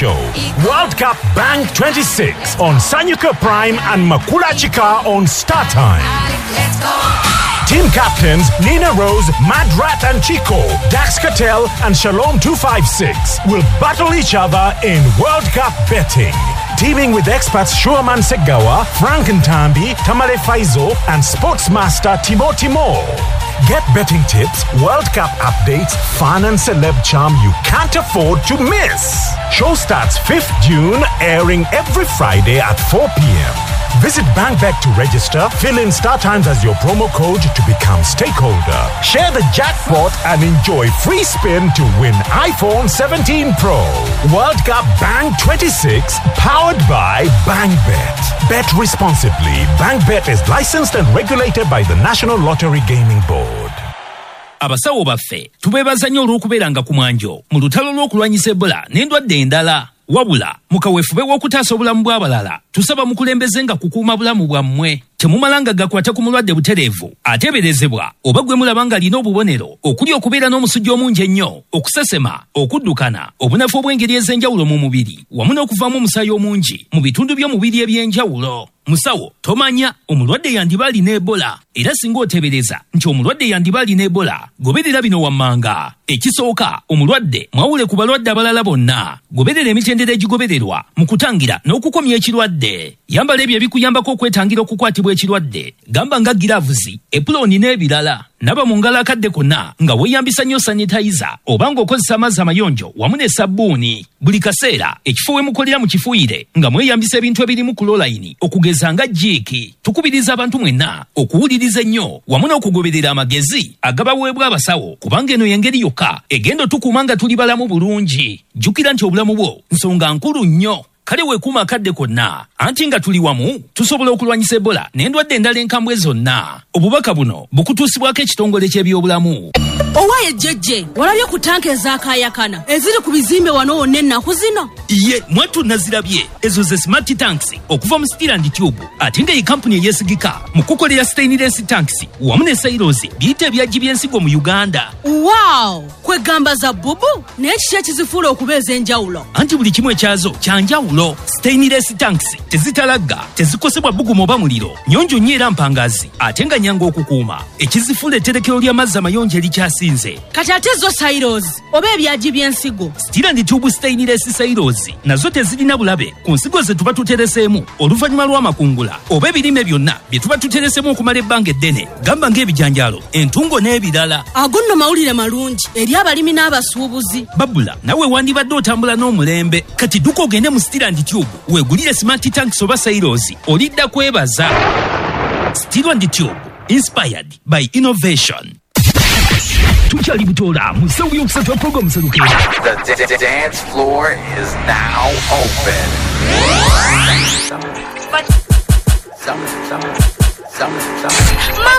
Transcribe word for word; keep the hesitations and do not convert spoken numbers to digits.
show. World Cup Bang twenty-six on Sanyuka Prime and Makula Chika on Star Time. Let's go. Team captains Nina Rose, Madrat and Chico, Dax Cattell and Shalom two five six will battle each other in World Cup betting. Teaming with experts Shuaman Segawa, Frank Ntambi, Tamale Faizo and Sportsmaster Timo Timo. Get betting tips, World Cup updates, fun and celeb charm you can't afford to miss. Show starts fifth of June, airing every Friday at four p.m. Visit BankBet to register, fill in Star Times as your promo code to become stakeholder. Share the jackpot and enjoy free spin to win iPhone seventeen Pro. World Cup Bang twenty-six, powered by BankBet. Bet responsibly. BankBet is licensed and regulated by the National Lottery Gaming Board. Abasawo baffe tubebaza nnyo olw'okubeeranga ku mwanjo mu lutalo lw'okulwanyisa Ebola n'endwadde endala. Wabula mukaweefube w'okutaasa obulamu bw'abalala tusaba mukulembeze nga kukuuma bulamu bwammwe temumalanga gakwata ku mulwadde butereevu ateeberezebwa oba gwe mulaba ng'alina obubonero okuli okubeera n'omusujja omungi ennyo, okusesema, okuddukana, obunafu obw'engeri ez'enjawulo mu mubiri wamu n'okuvaamu omusaayi omungi mu bitundu by'omubiri eby'enjawulo. Musawo tomanya omulwadde yandiba alina Ebola, era singa oteebereza nti omulwadde yandiba alina Ebola goberera bino wammanga. Ekisooka, omulwadde mwawule ku balwadde abalala bonna. Goberera emitendera egigobererwa mu kutangira n'okukomya ekirwadde. Yambala ebyo ebikuyambako okwetangira okukwatibwa ekirwadde, gamba nga giravuzi, epuloni n'ebirala. Naba mu ngalo akadde konna nga weeyambisa nnyo sanitayiza oba ng'okozesa amazzi amayonjo wamu ne sabbuuni. Buli kaseera ekifo we mukolera mu kifuuyire nga mweyambisa ebintu ebirimu kulolayini okugeza nga jiiki. Tukubiriza abantu mwenna okuwuliriza ennyo wamu n'okugoberera amagezi agabaweebwa abasawo, kubanga eno y'engeri yokka egenda otukuuma nga tuli balamu bulungi. Jjukira nti obulamu bwo nsonga nkulu nnyo. Kale weekuuma akadde konna, anti nga tuli wamu tusobola okulwanyisa Ebola n'endwadde endala enkambwe zonna. Obubaka buno bukutuusibwako ekitongole ky'ebyobulamu. Owaye jjejje, walabye ku tanka ezaakaayakana eziri ku bizimbe wano wonna ennaku zino? Ye, mwattu nazirabye. Ezo ze smart tanks okuva mu Steel and Tube, ate nga ye kampuni eyeesigika mu kukolera stainless tanks wamu ne silos biyita ebyaggi by'ensigo mu Uganda. Wow! Kwegamba za bubu naye kiki ekizifuula okuba ez'enjawulo? Anti buli kimu ekyazo kya njawulo. Stainless tanks tezitalagga, tezikosebwa bbugumu oba muliro, nnyonjo nnyo era mpangazi, ate nga nnyangu okukuuma. Ekizifuula etterekero ly'amazzi amayonjo erikyasinze. Kati ate zo silos oba ebyaggi by'ensigo? Steel and Tube stainless silos nazo tezirina bulabe ku nsigo ze tuba tuteresemu oluvannyuma lw'amakungula oba ebirime byonna bye tuba tuteresemu okumala ebbanga eddene, gamba ng'ebijanjaalo, entungo n'ebirala. Ago nno mawulire malungi eri abalimi n'abasuubuzi. Babula, nawe wandibadde otambula n'omulembe. Kati dduka ogende mu Steel and Tube weegulire smart tanks oba silos, olidda kwebaza. Steel and Tube, inspired by innovation. Tukyali butola mu ssaawa y'okusatu program Salukira. The d- d- dance floor is now open. Summer, summer, summer, summer, summer.